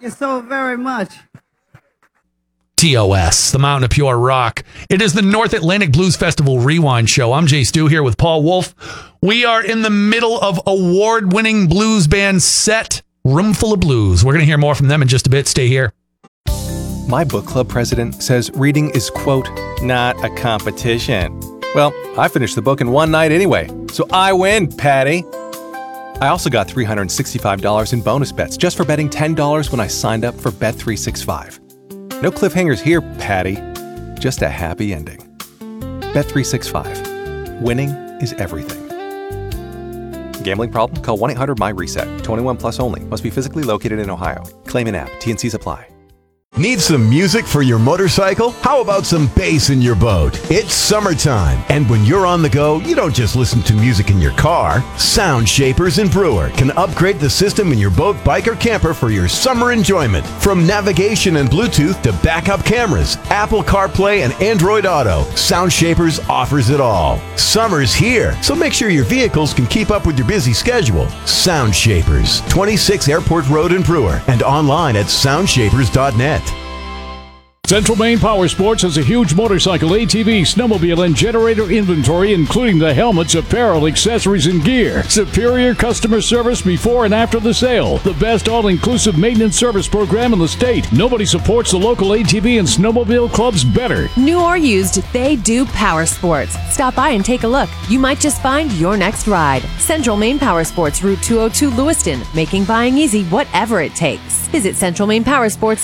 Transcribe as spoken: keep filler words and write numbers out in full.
you so very much. T O S, the Mountain of Pure Rock. It is the North Atlantic Blues Festival Rewind Show. I'm Jay Stu here with Paul Wolf. We are in the middle of award-winning blues band Set, Roomful of Blues. We're going to hear more from them in just a bit. Stay here. My book club president says reading is, quote, not a competition. Well, I finished the book in one night anyway, so I win, Patty. I also got three hundred sixty-five dollars in bonus bets just for betting ten dollars when I signed up for Bet three sixty-five. No cliffhangers here, Patty. Just a happy ending. Bet three sixty-five. Winning is everything. Gambling problem? Call one eight hundred M Y reset. twenty-one plus only. Must be physically located in Ohio. Claim in app. T N Cs apply. Need some music for your motorcycle? How about some bass in your boat? It's summertime, and when you're on the go, you don't just listen to music in your car. Sound Shapers and Brewer can upgrade the system in your boat, bike, or camper for your summer enjoyment. From navigation and Bluetooth to backup cameras, Apple CarPlay, and Android Auto, Sound Shapers offers it all. Summer's here, so make sure your vehicles can keep up with your busy schedule. Sound Shapers, twenty-six Airport Road in Brewer, and online at sound shapers dot net. Central Maine Power Sports has a huge motorcycle, A T V, snowmobile, and generator inventory, including the helmets, apparel, accessories, and gear. Superior customer service before and after the sale. The best all-inclusive maintenance service program in the state. Nobody supports the local A T V and snowmobile clubs better. New or used, they do power sports. Stop by and take a look. You might just find your next ride. Central Maine Power Sports, Route two oh two, Lewiston, making buying easy whatever it takes. Visit Central Maine Power Sports